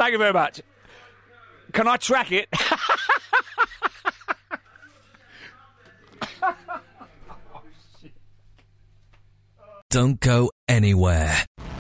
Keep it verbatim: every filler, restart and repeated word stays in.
Thank you very much. Can I track it? Don't go anywhere.